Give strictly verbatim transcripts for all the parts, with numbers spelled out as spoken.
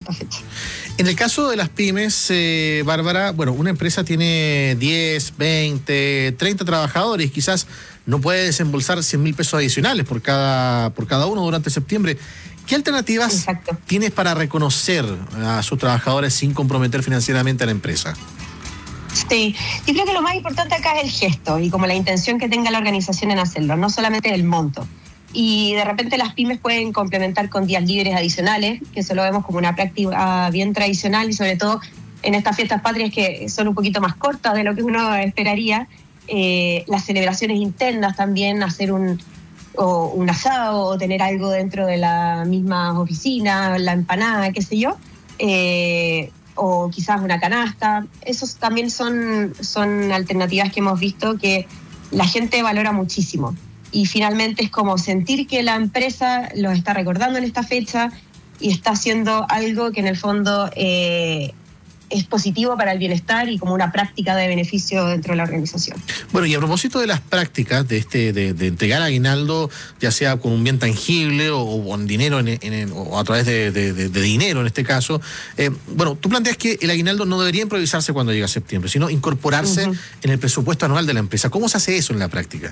esta fecha. En el caso de las pymes, eh, Bárbara, bueno, una empresa tiene diez, veinte, treinta trabajadores, quizás no puede desembolsar cien mil pesos adicionales por cada, por cada uno durante septiembre. ¿Qué alternativas Exacto. tienes para reconocer a sus trabajadores sin comprometer financieramente a la empresa? Sí, yo creo que lo más importante acá es el gesto y como la intención que tenga la organización en hacerlo, no solamente el monto. Y de repente las pymes pueden complementar con días libres adicionales, que eso lo vemos como una práctica bien tradicional y sobre todo en estas fiestas patrias que son un poquito más cortas de lo que uno esperaría. Eh, las celebraciones internas también, hacer un, o un asado o tener algo dentro de la misma oficina, la empanada, qué sé yo, eh, o quizás una canasta. Esos también son, son alternativas que hemos visto que la gente valora muchísimo. Y finalmente es como sentir que la empresa los está recordando en esta fecha y está haciendo algo que en el fondo eh, es positivo para el bienestar y como una práctica de beneficio dentro de la organización. Bueno, y a propósito de las prácticas de este de, de entregar aguinaldo, ya sea con un bien tangible o, o con dinero en, en, o a través de, de, de, de dinero en este caso, eh, bueno, tú planteas que el aguinaldo no debería improvisarse cuando llega septiembre, sino incorporarse uh-huh. en el presupuesto anual de la empresa. ¿Cómo se hace eso en la práctica?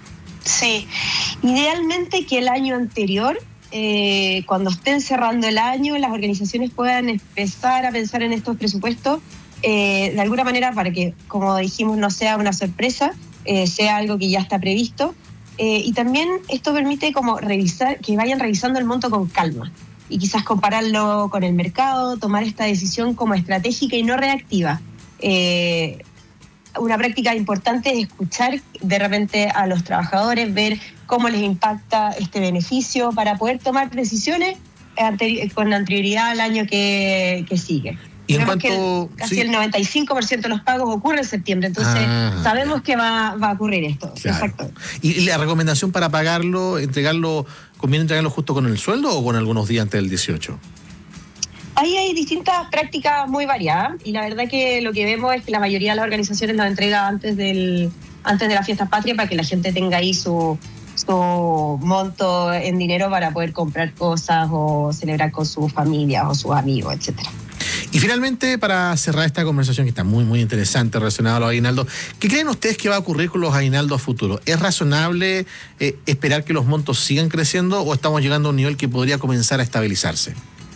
Sí, idealmente que el año anterior, eh, cuando estén cerrando el año, las organizaciones puedan empezar a pensar en estos presupuestos eh, de alguna manera para que, como dijimos, no sea una sorpresa, eh, sea algo que ya está previsto. Eh, y también esto permite como revisar, que vayan revisando el monto con calma y quizás compararlo con el mercado, tomar esta decisión como estratégica y no reactiva. Eh, Una práctica importante es escuchar de repente a los trabajadores, ver cómo les impacta este beneficio para poder tomar decisiones anteri- con anterioridad al año que, que sigue. Y en cuanto, que el, casi sí. el noventa y cinco por ciento de los pagos ocurre en septiembre, entonces ah, sabemos que va, va a ocurrir esto. Claro. Exacto. ¿Y la recomendación para pagarlo, entregarlo, conviene entregarlo justo con el sueldo o con algunos días antes del dieciocho? Ahí hay distintas prácticas muy variadas y la verdad que lo que vemos es que la mayoría de las organizaciones lo entrega antes del antes de las fiestas patrias para que la gente tenga ahí su, su monto en dinero para poder comprar cosas o celebrar con su familia o sus amigos, etcétera. Y finalmente, para cerrar esta conversación que está muy, muy interesante relacionada a los aguinaldos, ¿qué creen ustedes que va a ocurrir con los aguinaldos a futuro? ¿Es razonable eh, esperar que los montos sigan creciendo o estamos llegando a un nivel que podría comenzar a estabilizarse?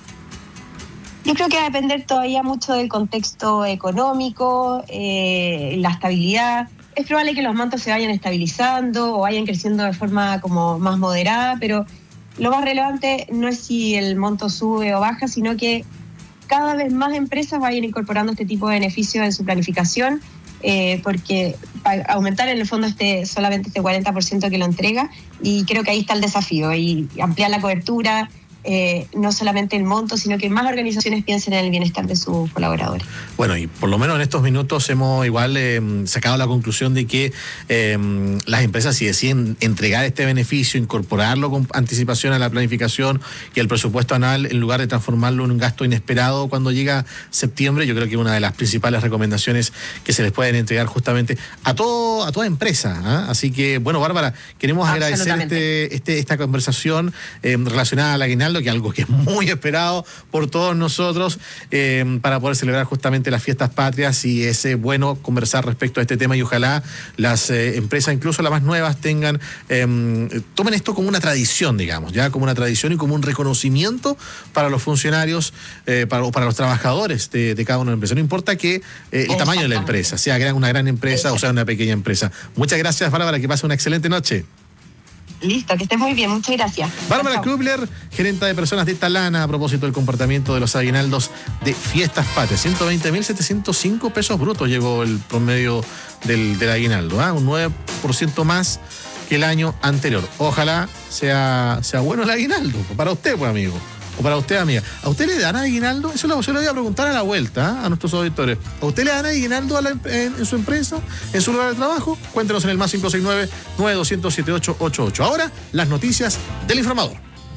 Yo creo que va a depender todavía mucho del contexto económico, eh, la estabilidad. Es probable que los montos se vayan estabilizando o vayan creciendo de forma como más moderada, pero lo más relevante no es si el monto sube o baja, sino que cada vez más empresas vayan incorporando este tipo de beneficios en su planificación, eh, porque para aumentar en el fondo este solamente este cuarenta por ciento que lo entrega, y creo que ahí está el desafío, y ampliar la cobertura. Eh, no solamente el monto, sino que más organizaciones piensen en el bienestar de sus colaboradores. Bueno, y por lo menos en estos minutos hemos igual eh, sacado la conclusión de que eh, las empresas, si deciden entregar este beneficio, incorporarlo con anticipación a la planificación y al presupuesto anual, en lugar de transformarlo en un gasto inesperado cuando llega septiembre, yo creo que es una de las principales recomendaciones que se les pueden entregar justamente a todo a toda empresa, ¿eh? Así que, bueno, Bárbara, queremos agradecer este, este, esta conversación eh, relacionada al aguinaldo, que es algo que es muy esperado por todos nosotros eh, para poder celebrar justamente las fiestas patrias, y es eh, bueno conversar respecto a este tema, y ojalá las eh, empresas, incluso las más nuevas, tengan eh, tomen esto como una tradición, digamos, ya como una tradición y como un reconocimiento para los funcionarios eh, para, o para los trabajadores de, de cada una de las empresas. No importa que eh, el tamaño de la empresa, sea una gran empresa o sea una pequeña empresa. Muchas gracias, Bárbara, que pase una excelente noche. Listo, que estés muy bien, muchas gracias. Bárbara Krubler, gerente de personas de Talana, a propósito del comportamiento de los aguinaldos de fiestas patrias. ciento veinte mil setecientos cinco pesos brutos llegó el promedio del, del aguinaldo, ¿eh? Un nueve por ciento más que el año anterior. Ojalá sea, sea bueno el aguinaldo, para usted, pues, amigo. O para usted, amiga. ¿A usted le dan aguinaldo? Eso lo, se lo voy a preguntar a la vuelta, ¿eh? A nuestros auditores. ¿A usted le dan aguinaldo a la, en, en su empresa, en su lugar de trabajo? Cuéntenos en el más cinco seis nueve, nueve dos cero cero, siete ocho ocho ocho. Ahora, las noticias del informador.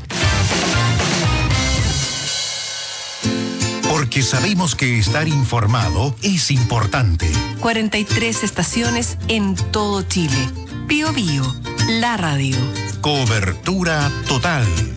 Porque sabemos que estar informado es importante. cuarenta y tres estaciones en todo Chile. Bío Bío, la radio. Cobertura total.